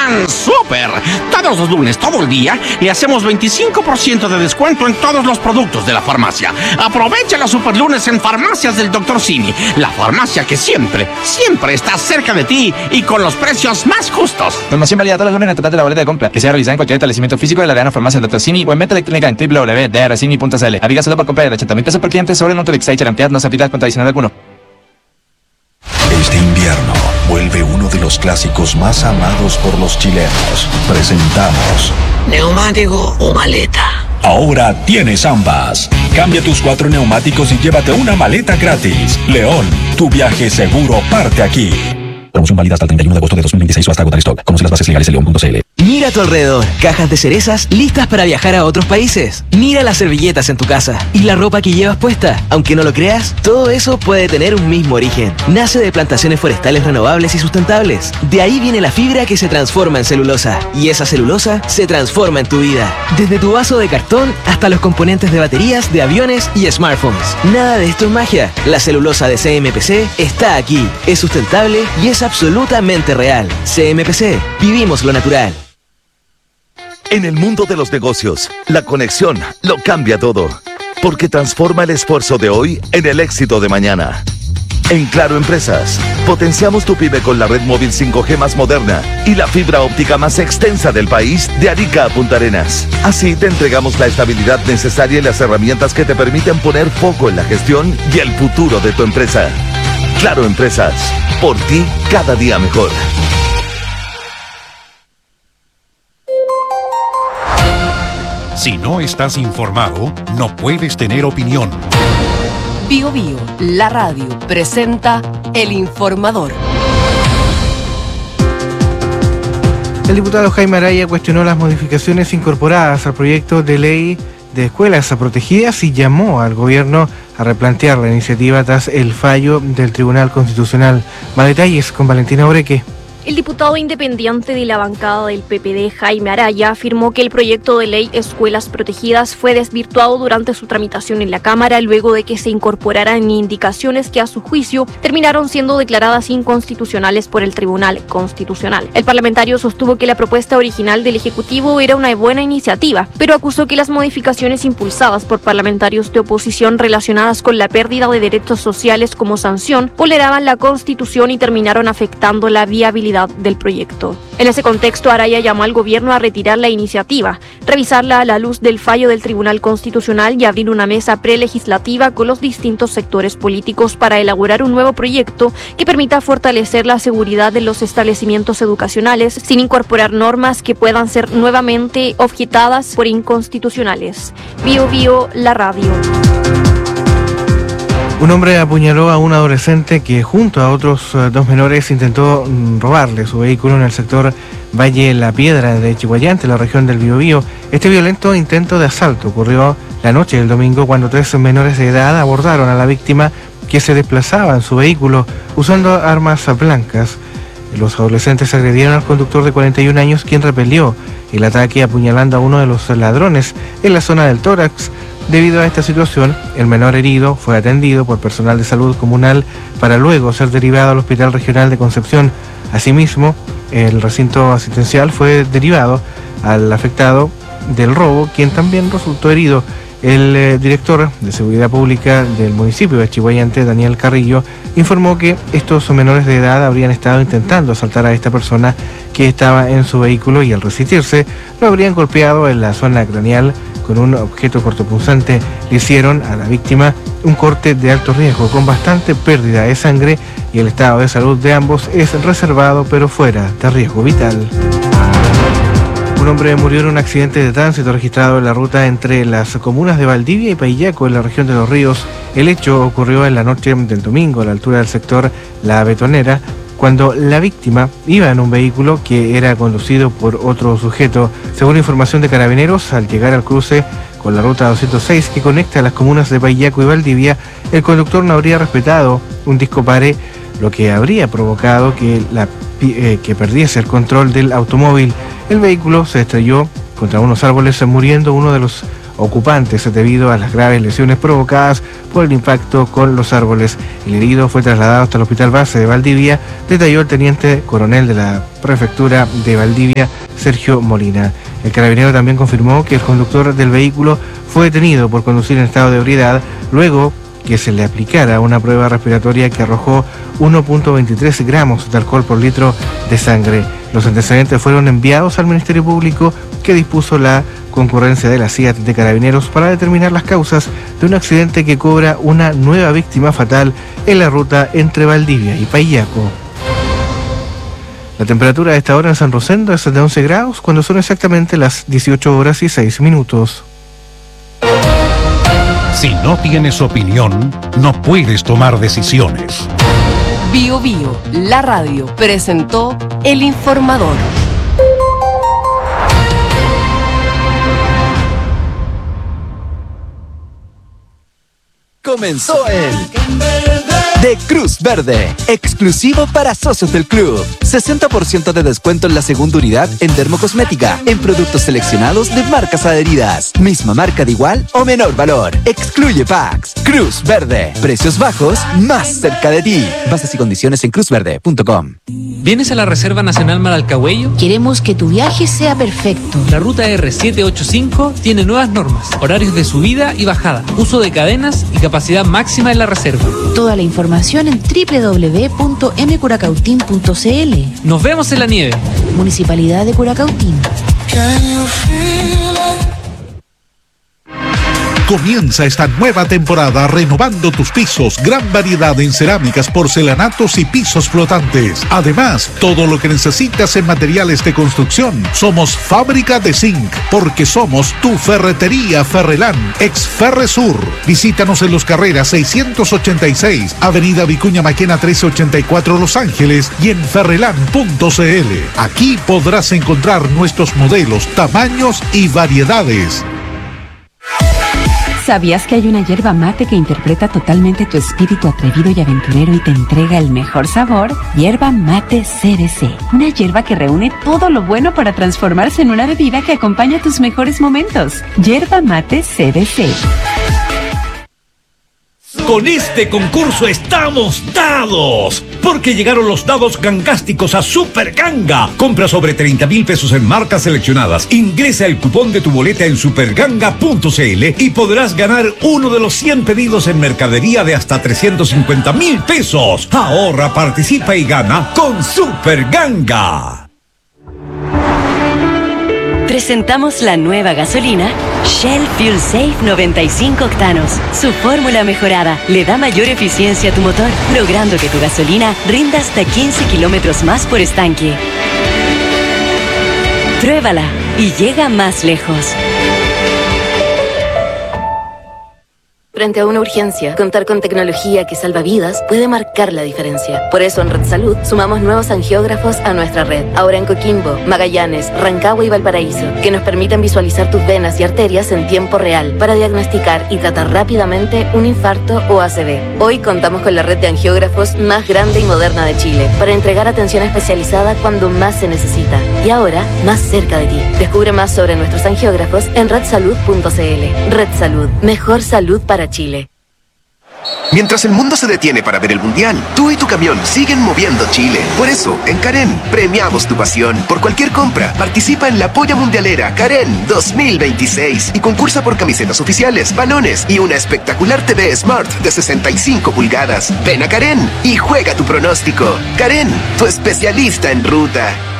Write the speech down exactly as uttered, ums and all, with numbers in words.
¡Tan súper! Todos los lunes, todo el día, le hacemos veinticinco por ciento de descuento en todos los productos de la farmacia. Aprovecha los superlunes en Farmacias del doctor Simi, la farmacia que siempre, siempre está cerca de ti y con los precios más justos. Promoción válida todos los lunes en el total de la boleta de compra, que sea realizada en cualquier establecimiento físico de la Arena Farmacia del doctor Simi o en venta electrónica en doble u doble u doble u punto d r simi punto c l. Aplica solo por compra de ochenta mil pesos por cliente sobre Nutrix y Charampiat, no se aplica con adicional alguno. Este invierno vuelve uno de los clásicos más amados por los chilenos. Presentamos ¿neumático o maleta? Ahora tienes ambas. Cambia tus cuatro neumáticos y llévate una maleta gratis. León, tu viaje seguro parte aquí. Promoción válida hasta el treinta y uno de agosto de dos mil veintiséis o hasta agotar stock. Conoce las bases legales en león punto c l. Mira a tu alrededor, cajas de cerezas listas para viajar a otros países. Mira las servilletas en tu casa y la ropa que llevas puesta. Aunque no lo creas, todo eso puede tener un mismo origen. Nace de plantaciones forestales renovables y sustentables. De ahí viene la fibra que se transforma en celulosa. Y esa celulosa se transforma en tu vida. Desde tu vaso de cartón hasta los componentes de baterías, de aviones y smartphones. Nada de esto es magia. La celulosa de C M P C está aquí. Es sustentable y es absolutamente real. C M P C. Vivimos lo natural. En el mundo de los negocios, la conexión lo cambia todo, porque transforma el esfuerzo de hoy en el éxito de mañana. En Claro Empresas, potenciamos tu pyme con la red móvil cinco G más moderna y la fibra óptica más extensa del país de Arica a Punta Arenas. Así te entregamos la estabilidad necesaria y las herramientas que te permiten poner foco en la gestión y el futuro de tu empresa. Claro Empresas, por ti cada día mejor. Si no estás informado, no puedes tener opinión. Bio Bio, la radio, presenta El Informador. El diputado Jaime Araya cuestionó las modificaciones incorporadas al proyecto de ley de escuelas protegidas y llamó al gobierno a replantear la iniciativa tras el fallo del Tribunal Constitucional. Más detalles con Valentina Oreque. El diputado independiente de la bancada del P P D, Jaime Araya, afirmó que el proyecto de ley Escuelas Protegidas fue desvirtuado durante su tramitación en la Cámara luego de que se incorporaran indicaciones que a su juicio terminaron siendo declaradas inconstitucionales por el Tribunal Constitucional. El parlamentario sostuvo que la propuesta original del Ejecutivo era una buena iniciativa, pero acusó que las modificaciones impulsadas por parlamentarios de oposición relacionadas con la pérdida de derechos sociales como sanción vulneraban la Constitución y terminaron afectando la viabilidad del proyecto. En ese contexto, Araya llamó al gobierno a retirar la iniciativa, revisarla a la luz del fallo del Tribunal Constitucional y abrir una mesa prelegislativa con los distintos sectores políticos para elaborar un nuevo proyecto que permita fortalecer la seguridad de los establecimientos educacionales sin incorporar normas que puedan ser nuevamente objetadas por inconstitucionales. Bio Bio, la radio. Un hombre apuñaló a un adolescente que junto a otros uh, dos menores intentó mm, robarle su vehículo en el sector Valle La Piedra de Chihuayante, la región del Biobío. Este violento intento de asalto ocurrió la noche del domingo cuando tres menores de edad abordaron a la víctima que se desplazaba en su vehículo usando armas blancas. Los adolescentes agredieron al conductor de cuarenta y un años, quien repelió el ataque apuñalando a uno de los ladrones en la zona del tórax. Debido a esta situación, el menor herido fue atendido por personal de salud comunal para luego ser derivado al Hospital Regional de Concepción. Asimismo, el recinto asistencial fue derivado al afectado del robo, quien también resultó herido. El eh, director de Seguridad Pública del municipio de Chihuayante, Daniel Carrillo, informó que estos menores de edad habrían estado intentando asaltar a esta persona que estaba en su vehículo y al resistirse lo habrían golpeado en la zona craneal con un objeto cortopunzante. Le hicieron a la víctima un corte de alto riesgo con bastante pérdida de sangre y el estado de salud de ambos es reservado pero fuera de riesgo vital. Un hombre murió en un accidente de tránsito registrado en la ruta entre las comunas de Valdivia y Paillaco, en la región de Los Ríos. El hecho ocurrió en la noche del domingo a la altura del sector La Betonera, cuando la víctima iba en un vehículo que era conducido por otro sujeto. Según información de Carabineros, al llegar al cruce con la ruta doscientos seis que conecta las comunas de Paillaco y Valdivia, el conductor no habría respetado un disco pare, lo que habría provocado que, la, eh, que perdiese el control del automóvil. El vehículo se estrelló contra unos árboles, muriendo uno de los ocupantes debido a las graves lesiones provocadas por el impacto con los árboles. El herido fue trasladado hasta el hospital base de Valdivia, detalló el teniente coronel de la prefectura de Valdivia, Sergio Molina. El carabinero también confirmó que el conductor del vehículo fue detenido por conducir en estado de ebriedad luego que se le aplicara una prueba respiratoria que arrojó uno punto veintitrés gramos de alcohol por litro de sangre. Los antecedentes fueron enviados al Ministerio Público, que dispuso la concurrencia de la C I A T de Carabineros para determinar las causas de un accidente que cobra una nueva víctima fatal en la ruta entre Valdivia y Paillaco. La temperatura a esta hora en San Rosendo es de once grados, cuando son exactamente las dieciocho horas y seis minutos. Si no tienes opinión, no puedes tomar decisiones. Bio Bio, la radio, presentó El Informador. Comenzó el de Cruz Verde, exclusivo para socios del club. sesenta por ciento de descuento en la segunda unidad en dermocosmética, en productos seleccionados de marcas adheridas. Misma marca de igual o menor valor. Excluye packs. Cruz Verde, precios bajos más cerca de ti. Bases y condiciones en cruz verde punto com. ¿Vienes a la Reserva Nacional Maralcahuello? Queremos que tu viaje sea perfecto. La ruta R setecientos ochenta y cinco tiene nuevas normas, horarios de subida y bajada, uso de cadenas y capacidad máxima en la reserva. Toda la información en doble u doble u doble u punto m curacautín punto c l. Nos vemos en la nieve. Municipalidad de Curacautín. Comienza esta nueva temporada renovando tus pisos. Gran variedad en cerámicas, porcelanatos y pisos flotantes. Además, todo lo que necesitas en materiales de construcción. Somos Fábrica de Zinc, porque somos tu ferretería Ferrelán, ex Ferresur. Visítanos en Los Carreras seiscientos ochenta y seis, Avenida Vicuña Maquena trece ochenta y cuatro, Los Ángeles, y en ferrelán punto c l. Aquí podrás encontrar nuestros modelos, tamaños y variedades. ¿Sabías que hay una yerba mate que interpreta totalmente tu espíritu atrevido y aventurero y te entrega el mejor sabor? Yerba Mate C B C. Una yerba que reúne todo lo bueno para transformarse en una bebida que acompaña tus mejores momentos. Yerba Mate C B C. Con este concurso estamos dados, porque llegaron los dados gangásticos a Super Ganga. Compra sobre treinta mil pesos en marcas seleccionadas. Ingresa el cupón de tu boleta en superganga punto c l y podrás ganar uno de los cien pedidos en mercadería de hasta trescientos cincuenta mil pesos. Ahorra, participa y gana con Super Ganga. Presentamos la nueva gasolina Shell Fuel Safe noventa y cinco octanos. Su fórmula mejorada le da mayor eficiencia a tu motor, logrando que tu gasolina rinda hasta quince kilómetros más por estanque. Pruébala y llega más lejos. Frente a una urgencia, contar con tecnología que salva vidas puede marcar la diferencia. Por eso en Red Salud sumamos nuevos angiógrafos a nuestra red. Ahora en Coquimbo, Magallanes, Rancagua y Valparaíso, que nos permiten visualizar tus venas y arterias en tiempo real para diagnosticar y tratar rápidamente un infarto o A C V. Hoy contamos con la red de angiógrafos más grande y moderna de Chile para entregar atención especializada cuando más se necesita. Y ahora, más cerca de ti. Descubre más sobre nuestros angiógrafos en red salud punto c l. Red Salud. Mejor salud para Chile. Mientras el mundo se detiene para ver el Mundial, tú y tu camión siguen moviendo Chile. Por eso, en Karen, premiamos tu pasión. Por cualquier compra, participa en la Polla Mundialera Karen dos mil veintiséis y concursa por camisetas oficiales, balones y una espectacular T V Smart de sesenta y cinco pulgadas. Ven a Karen y juega tu pronóstico. Karen, tu especialista en ruta.